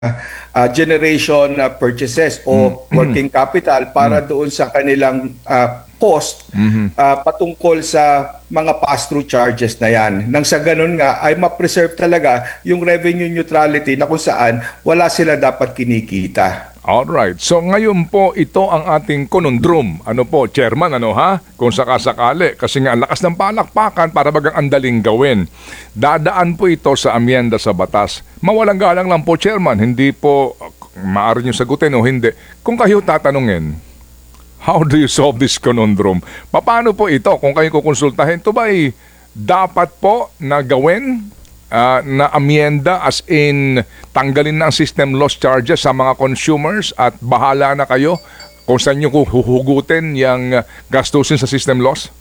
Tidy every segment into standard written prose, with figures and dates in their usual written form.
generation purchases o working capital para doon sa kanilang cost patungkol sa mga pass-through charges na yan. Nang sa ganun nga ay ma-preserve talaga yung revenue neutrality na kung saan wala sila dapat kinikita. Alright. So ngayon po ito ang ating conundrum. Ano po, Chairman, ano ha? Kung sakasakali. Kasi nga ang lakas ng palakpakan para bagang andaling gawin. Dadaan po ito sa amyenda sa batas. Mawalang galang lang po, Chairman. Hindi po maaari nyo sagutin o hindi. Kung kayo tatanungin, how do you solve this conundrum? Paano po ito? Kung kayo kukonsultahin, ito ba ay dapat po na gawin na amyenda as in tanggalin na ang system loss charges sa mga consumers at bahala na kayo kung saan nyo huhugutin yung gastusin sa system loss?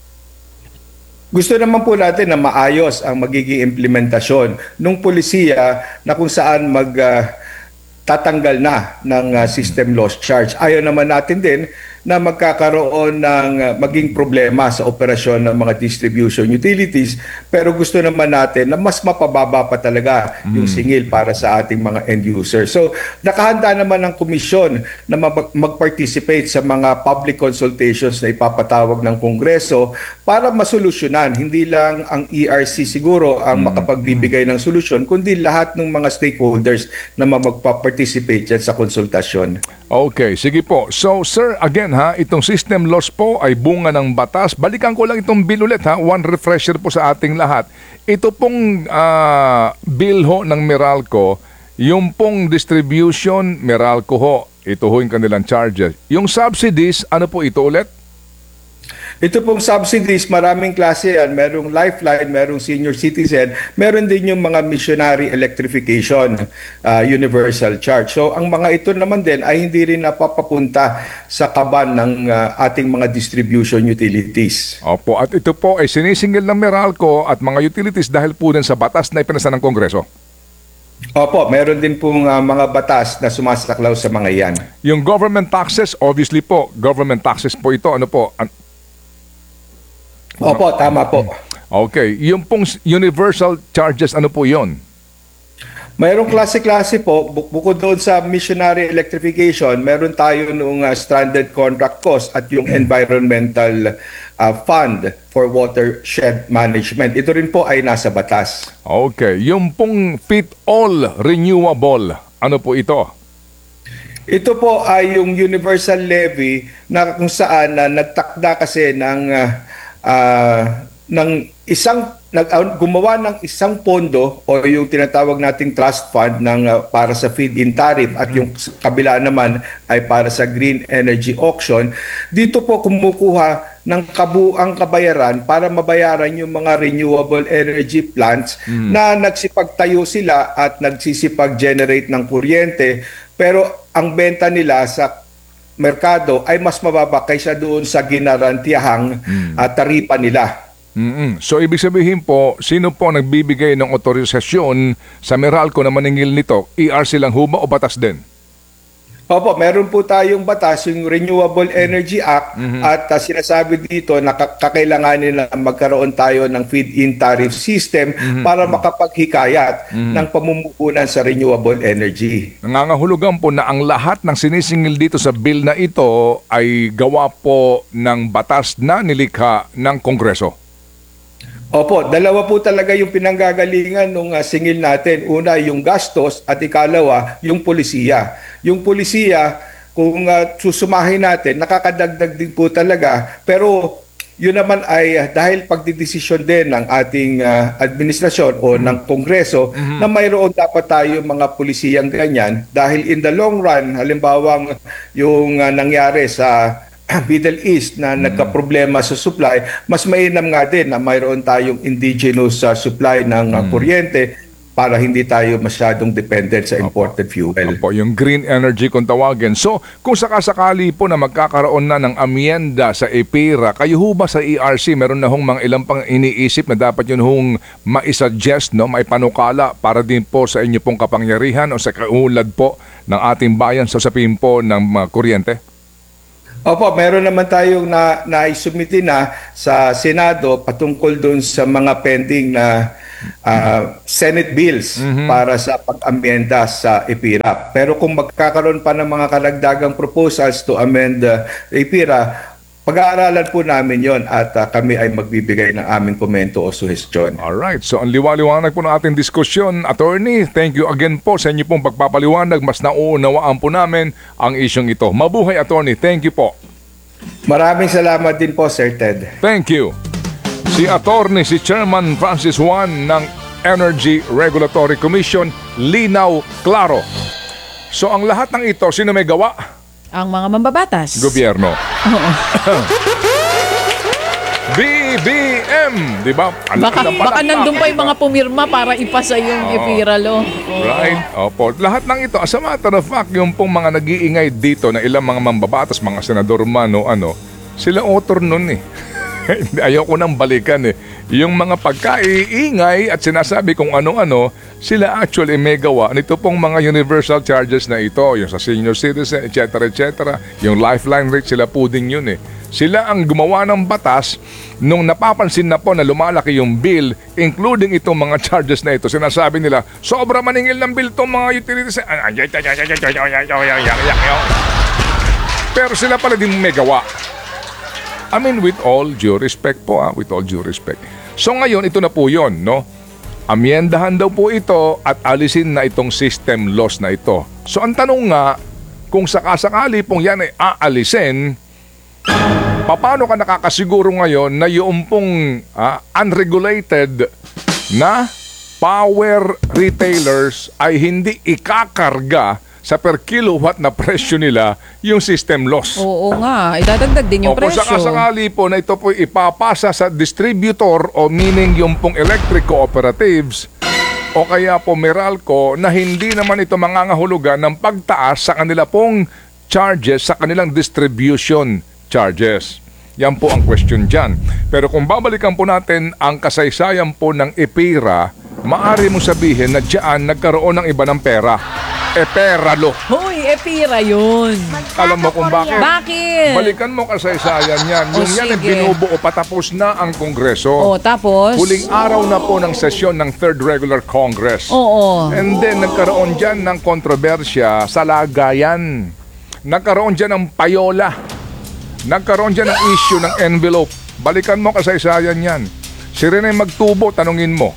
Gusto naman po natin na maayos ang magiging implementasyon ng polisiya na kung saan tatanggal na ng system loss charge. Ayaw naman natin din na magkakaroon ng maging problema sa operasyon ng mga distribution utilities, pero gusto naman natin na mas mapababa pa talaga yung singil para sa ating mga end users. So nakahanda naman ang komisyon na mag-participate sa mga public consultations na ipapatawag ng Kongreso para masolusyonan. Hindi lang ang ERC siguro ang makapagbibigay ng solusyon, kundi lahat ng mga stakeholders na magpa-participate dyan sa konsultasyon. Okay, sige po. So, sir, again ha, itong system loss po ay bunga ng batas. Balikan ko lang itong bill ulit ha. One refresher po sa ating lahat. Ito pong bill ho ng Meralco, yung pong distribution, Meralco ho, ito ho yung kanilang charges. Yung subsidies, ano po ito ulit? Ito pong subsidies, maraming klase yan. Merong lifeline, merong senior citizen, meron din yung mga missionary electrification universal charge. So ang mga ito naman din ay hindi rin napapapunta sa kaban ng ating mga distribution utilities. Opo, at ito po ay sinisingil ng Meralco at mga utilities dahil po din sa batas na ipinasa ng Kongreso. Opo, meron din pong mga batas na sumasaklaw sa mga yan. Yung government taxes, obviously po, government taxes po ito, ano po? Opo, tama po. Okay. Yung pong universal charges, ano po yon? Mayroong klase-klase po. Bukod doon sa missionary electrification, meron tayo nung stranded contract cost at yung environmental fund for watershed management. Ito rin po ay nasa batas. Okay. Yung pong fit-all renewable, ano po ito? Ito po ay yung universal levy na kung saan nagtakda kasi gumawa ng isang pondo o yung tinatawag nating trust fund para sa feed-in tariff at yung kabila naman ay para sa green energy auction. Dito po kumukuha ng kabuang kabayaran para mabayaran yung mga renewable energy plants na nagsipagtayo sila at nagsisipag-generate ng kuryente, pero ang benta nila sa merkado ay mas mababa kaysa doon sa ginarantiyahang taripa nila. So ibig sabihin po, sino po nagbibigay ng otorisasyon sa Meralco na maningil nito? ERC lang ho ba o batas din? Opo, meron po tayong batas, yung Renewable Energy Act, at sinasabi dito na kakailanganin na magkaroon tayo ng feed-in tariff system para makapaghikayat ng pamumuhunan sa renewable energy. Nangangahulugan po na ang lahat ng sinisingil dito sa bill na ito ay gawa po ng batas na nilikha ng Kongreso. Opo, dalawa po talaga yung pinanggagalingan ng singil natin. Una, yung gastos at ikalawa, yung polisiya. Yung polisiya, kung susumahin natin, nakakadagdag din po talaga. Pero yun naman ay dahil pagdidesisyon din ng ating administrasyon o ng Kongreso na mayroon dapat tayo mga pulisiyang ganyan. Dahil in the long run, halimbawa yung nangyari sa Middle East na nagka-problema sa supply, mas mainam nga din na mayroon tayong indigenous supply ng kuryente para hindi tayo masyadong dependent sa imported fuel. Opo, yung green energy kung tawagin. So, kung sakasakali po na magkakaroon na ng amyenda sa EPIRA, kayo ho ba sa ERC, meron na hong mga ilang pang iniisip na dapat yun hong maisuggest, no, maipanukala para din po sa inyo pong kapangyarihan o sa kaulad po ng ating bayan sa usapin po ng kuryente? Opo, meron naman tayong naisubmiti na sa Senado patungkol doon sa mga pending na Senate bills para sa pag-amyenda sa EPIRA. Pero kung magkakaroon pa ng mga karagdagang proposals to amend EPIRA, pag-aaralan po namin yon at kami ay magbibigay ng aming komento o suhestyon. Alright, so ang liwaliwanag po ng ating diskusyon. Attorney, thank you again po sa inyo pong pagpapaliwanag. Mas nauunawaan po namin ang isyong ito. Mabuhay, Attorney. Thank you po. Maraming salamat din po, Sir Ted. Thank you. Si Attorney, si Chairman Francis Juan ng Energy Regulatory Commission, linaw, klaro. So ang lahat ng ito, sino may gawa? Ang mga mambabatas. Gobyerno. BBM, di ba? Baka nandun pa yung mga pumirma para ipasa yung EPIRA law. Right? Opo. Lahat ng ito, as a matter of fact, yung pong mga nag-iingay dito na ilang mga mambabatas, mga senador man o ano, sila author nun eh. Ayoko nang balikan eh. Yung mga pagkaiingay at sinasabi kung ano-ano, sila actually may gawa nito pong mga universal charges na ito, yung sa senior citizen, etc. etc. Yung lifeline rate, sila po din yun eh. Sila ang gumawa ng batas nung napapansin na po na lumalaki yung bill, including itong mga charges na ito. Sinasabi nila, sobra maningil ng bill itong mga utilities. Pero sila pala din may gawa. I mean, with all due respect po, with all due respect. So ngayon, ito na po yun, no? Amyendahan daw po ito at alisin na itong system loss na ito. So ang tanong nga, kung sakasakali pong yan ay aalisin, paano ka nakakasiguro ngayon na yung pong unregulated na power retailers ay hindi ikakarga sa per kilowatt na presyo nila yung system loss? Oo nga, idadagdag din yung presyo. Kung sakasakali po na ito po ipapasa sa distributor o meaning yung pong electric cooperatives o kaya po Meralco na hindi naman ito mangangahulugan ng pagtaas sa kanila pong charges sa kanilang distribution charges. Yan po ang question dyan. Pero kung babalikan po natin ang kasaysayan po ng EPIRA, maaari mo sabihin na dyan nagkaroon ng iba ng pera. Eperalo. Hoy, EPIRA yun. Alam mo kung bakit? Bakit? Balikan mo kasaysayan yan. Yung yan ay sige. binubuo patapos na ang Kongreso. Tapos? Huling araw na po ng sesyon ng Third Regular Congress. Oo. And then nagkaroon dyan ng kontrobersya sa lagayan. Nagkaroon dyan ng payola. Nagkaroon dyan ng issue ng envelope. Balikan mo kasaysayan yan. Si Rene Magtubo, tanungin mo.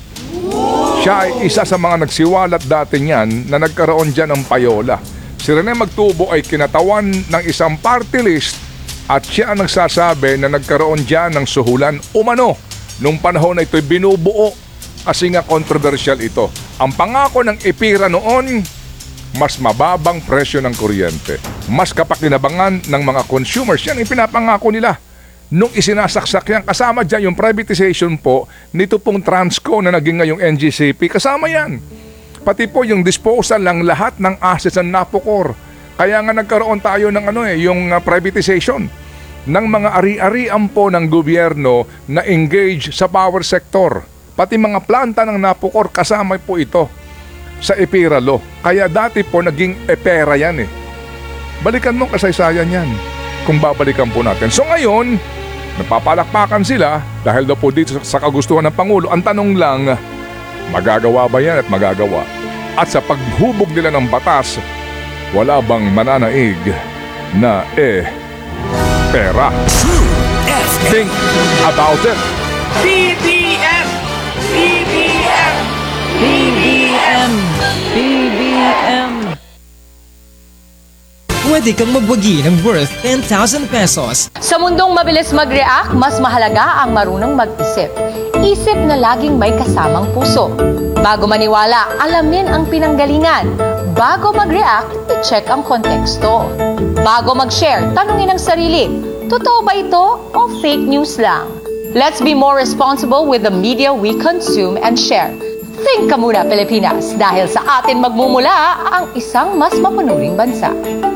Siya ay isa sa mga nagsiwalat dati niyan na nagkaroon dyan ng payola. Si Rene Magtubo ay kinatawan ng isang party list at siya ang nagsasabi na nagkaroon dyan ng suhulan umano. Nung panahon na ito'y binubuo kasi nga kontrobersyal ito. Ang pangako ng EPIRA noon, mas mababang presyo ng kuryente. Mas kapakinabangan ng mga consumers. Yan ang pinapangako nila. Nung isinasaksak yan, kasama dyan yung privatization po nito pong Transco na naging ngayong NGCP, kasama yan. Pati po yung disposal ng lahat ng assets ng Napocor. Kaya nga nagkaroon tayo ng yung privatization ng mga ari-arian po ng gobyerno na engage sa power sector. Pati mga planta ng Napocor, kasama po ito sa EPIRA law. Kaya dati po naging EPERA yan eh. Balikan mo kasaysayan yan kung babalikan po natin. So ngayon, napapalakpakan sila dahil daw po dito sa kagustuhan ng Pangulo. Ang tanong lang, magagawa ba yan at magagawa? At sa paghubog nila ng batas, wala bang mananaig na pera? Think about it. BBM! BBM! BBM! BBM! Pwede kang magwagi ng worth 10,000 pesos. Sa mundong mabilis mag-react, mas mahalaga ang marunong mag-isip. Isip na laging may kasamang puso. Bago maniwala, alamin ang pinanggalingan. Bago mag-react, i-check ang konteksto. Bago mag-share, tanungin ang sarili, totoo ba ito o fake news lang? Let's be more responsible with the media we consume and share. Think ka muna, Pilipinas, dahil sa atin magmumula ang isang mas mapanuring bansa.